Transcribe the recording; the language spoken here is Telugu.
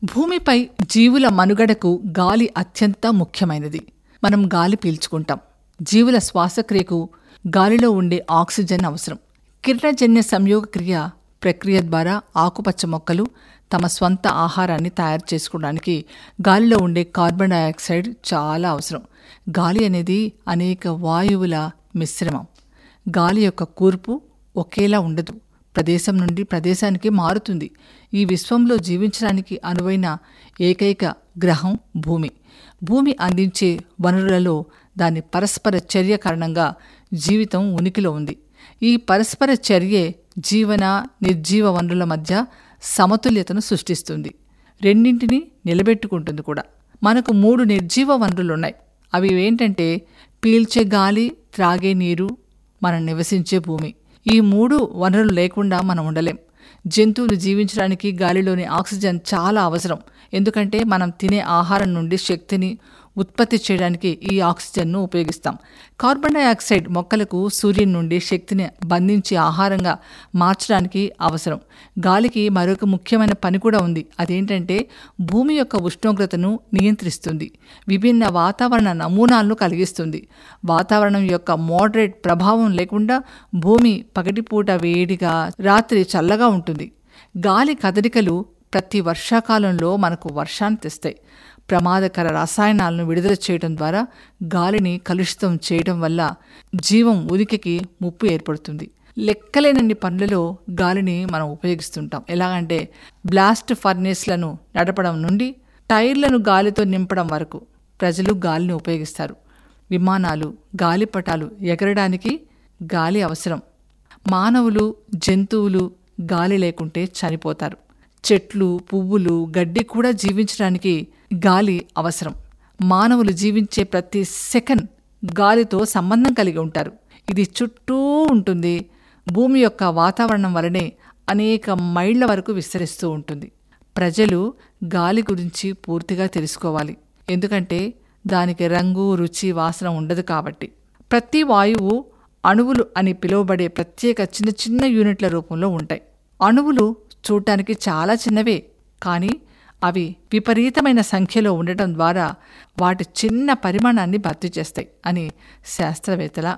భూమిపై జీవుల మనుగడకు గాలి అత్యంత ముఖ్యమైనది. మనం గాలి పీల్చుకుంటాం. జీవుల శ్వాసక్రియకు గాలిలో ఉండే ఆక్సిజన్ అవసరం. కిరణజన్య సంయోగ ప్రక్రియ ద్వారా ఆకుపచ్చ మొక్కలు తమ స్వంత ఆహారాన్ని తయారు చేసుకోవడానికి గాలిలో ఉండే కార్బన్ డయాక్సైడ్ చాలా అవసరం. గాలి అనేది అనేక వాయువుల మిశ్రమం. గాలి యొక్క కూర్పు ఒకేలా ఉండదు, ప్రదేశం నుండి ప్రదేశానికి మారుతుంది. ఈ విశ్వంలో జీవించడానికి అనువైన ఏకైక గ్రహం భూమి. భూమి అందించే వనరులలో దాని పరస్పర చర్య కారణంగా జీవితం ఉనికిలో ఉంది. ఈ పరస్పర చర్యే జీవన నిర్జీవ వనరుల మధ్య సమతుల్యతను సృష్టిస్తుంది, రెండింటినీ నిలబెట్టుకుంటుంది కూడా. మనకు 3 నిర్జీవ వనరులున్నాయి. అవి ఏంటంటే పీల్చే గాలి, త్రాగే నీరు, మనం నివసించే భూమి. ఈ 3 వనరులు లేకుండా మనం ఉండలేం. జంతువులు జీవించడానికి గాలిలోని ఆక్సిజన్ చాలా అవసరం. ఎందుకంటే మనం తినే ఆహారం నుండి శక్తిని ఉత్పత్తి చేయడానికి ఈ ఆక్సిజన్ను ఉపయోగిస్తాం. కార్బన్ డయాక్సైడ్ మొక్కలకు సూర్యుని నుండి శక్తిని బంధించి ఆహారంగా మార్చడానికి అవసరం. గాలికి మరొక ముఖ్యమైన పని కూడా ఉంది. అదేంటంటే భూమి యొక్క ఉష్ణోగ్రతను నియంత్రిస్తుంది, విభిన్న వాతావరణ నమూనాలను కలిగిస్తుంది. వాతావరణం యొక్క మోడరేట్ ప్రభావం లేకుండా భూమి పగటిపూట వేడిగా, రాత్రి చల్లగా ఉంటుంది. గాలి కదలికలు ప్రతి వర్షాకాలంలో మనకు వర్షాన్ని తెస్తాయి. ప్రమాదకర రసాయనాలను విడుదల చేయడం ద్వారా గాలిని కలుషితం చేయడం వల్ల జీవం ఉనికికి ముప్పు ఏర్పడుతుంది. లెక్కలేనన్ని పనులలో గాలిని మనం ఉపయోగిస్తుంటాం. ఎలాగంటే బ్లాస్ట్ ఫర్నేస్లను నడపడం నుండి టైర్లను గాలితో నింపడం వరకు ప్రజలు గాలిని ఉపయోగిస్తారు. విమానాలు, గాలిపటాలు ఎగరడానికి గాలి అవసరం. మానవులు, జంతువులు గాలి లేకుంటే చనిపోతారు. చెట్లు, పువ్వులు, గడ్డి కూడా జీవించడానికి గాలి అవసరం. మానవులు జీవించే ప్రతి సెకండ్ గాలితో సంబంధం కలిగి ఉంటారు. ఇది చుట్టూ ఉంటుంది. భూమి యొక్క వాతావరణం వలనే అనేక మైళ్ళ వరకు విస్తరిస్తూ ఉంటుంది. ప్రజలు గాలి గురించి పూర్తిగా తెలుసుకోవాలి. ఎందుకంటే దానికి రంగు, రుచి, వాసన ఉండదు కాబట్టి. ప్రతి వాయువు అణువులు అని పిలువబడే ప్రత్యేక చిన్న చిన్న యూనిట్ల రూపంలో ఉంటాయి. అణువులు చూడటానికి చాలా చిన్నవే, కానీ అవి విపరీతమైన సంఖ్యలో ఉండటం ద్వారా వాటి చిన్న పరిమాణాన్ని భర్తీ చేస్తాయి అని శాస్త్రవేత్తల